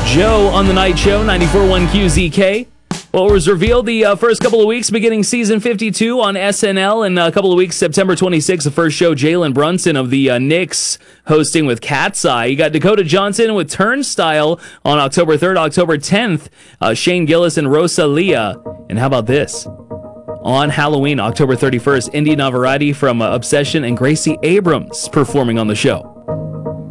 Joe on the night show, 94.1 QZK. Well, it was revealed the first couple of weeks beginning season 52 on SNL. In a couple of weeks, September 26th, the first show, Jalen Brunson of the Knicks hosting with Cat's Eye. You got Dakota Johnson with Turnstile on October 3rd. October 10th, Shane Gillis and Rosalia. And how about this? On Halloween, October 31st, Indy Navarrete from Obsession and Gracie Abrams performing on the show.